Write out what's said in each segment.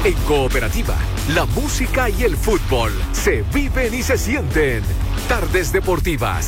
En Cooperativa, la música y el fútbol se viven y se sienten. Tardes Deportivas.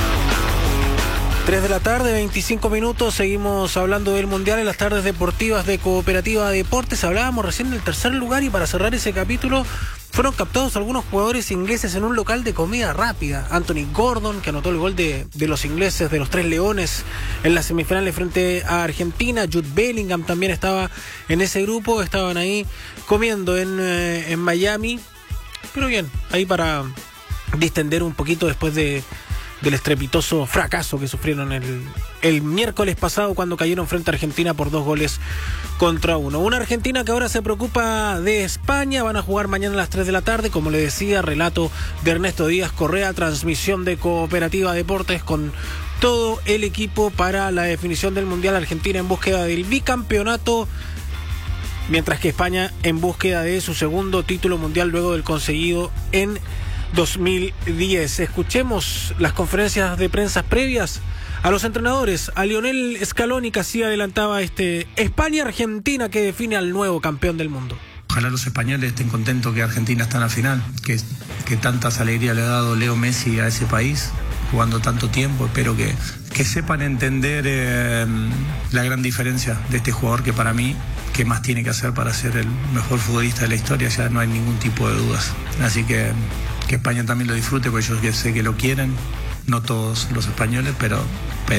3 de la tarde, 25 minutos, seguimos hablando del Mundial en las tardes deportivas de Cooperativa Deportes. Hablábamos recién del tercer lugar y para cerrar ese capítulo fueron captados algunos jugadores ingleses en un local de comida rápida. Anthony Gordon, que anotó el gol de los ingleses, de los Tres Leones, en las semifinales frente a Argentina. Jude Bellingham también estaba en ese grupo, estaban ahí comiendo en Miami. Pero bien, ahí para distender un poquito después del estrepitoso fracaso que sufrieron el miércoles pasado cuando cayeron frente a Argentina por 2-1. Una Argentina que ahora se preocupa de España. Van a jugar mañana a las 3 de la tarde, como le decía, relato de Ernesto Díaz Correa, transmisión de Cooperativa Deportes con todo el equipo para la definición del Mundial. Argentina en búsqueda del bicampeonato, mientras que España en búsqueda de su segundo título mundial luego del conseguido en 2010. Escuchemos las conferencias de prensa previas a los entrenadores. A Lionel Scaloni, que así adelantaba España-Argentina, que define al nuevo campeón del mundo. Ojalá los españoles estén contentos que Argentina está en la final, que tantas alegrías le ha dado Leo Messi a ese país, jugando tanto tiempo. Espero que sepan entender la gran diferencia de este jugador, que para mí, ¿qué más tiene que hacer para ser el mejor futbolista de la historia? Ya no hay ningún tipo de dudas. Así que España también lo disfrute, porque yo sé que lo quieren, no todos los españoles, pero